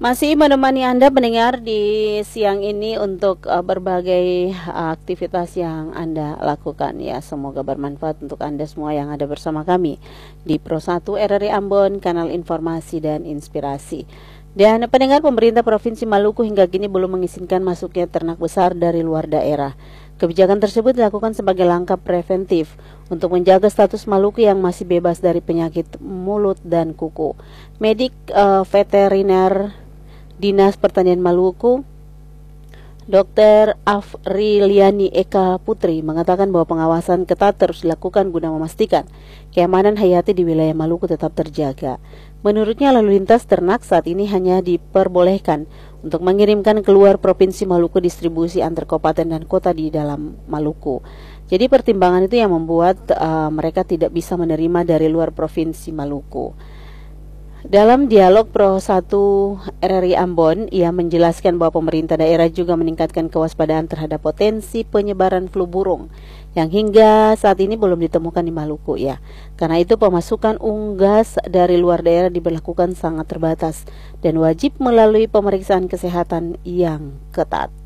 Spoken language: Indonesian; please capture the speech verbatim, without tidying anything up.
Masih menemani Anda mendengar di siang ini untuk uh, berbagai uh, aktivitas yang Anda lakukan ya. Semoga bermanfaat untuk Anda semua yang ada bersama kami di Pro satu R R I Ambon, kanal informasi dan inspirasi. Dan pendengar, pemerintah Provinsi Maluku hingga kini belum mengizinkan masuknya ternak besar dari luar daerah. Kebijakan tersebut dilakukan sebagai langkah preventif untuk menjaga status Maluku yang masih bebas dari penyakit mulut dan kuku. Medik uh, veteriner Dinas Pertanian Maluku, dokter Afriliani Eka Putri, mengatakan bahwa pengawasan ketat terus dilakukan guna memastikan keamanan hayati di wilayah Maluku tetap terjaga. Menurutnya, lalu lintas ternak saat ini hanya diperbolehkan untuk mengirimkan keluar Provinsi Maluku distribusi antar kabupaten dan kota di dalam Maluku. Jadi pertimbangan itu yang membuat uh, mereka tidak bisa menerima dari luar Provinsi Maluku. Dalam dialog Pro satu R R I Ambon, ia menjelaskan bahwa pemerintah daerah juga meningkatkan kewaspadaan terhadap potensi penyebaran flu burung yang hingga saat ini belum ditemukan di Maluku ya. Karena itu pemasukan unggas dari luar daerah diberlakukan sangat terbatas dan wajib melalui pemeriksaan kesehatan yang ketat.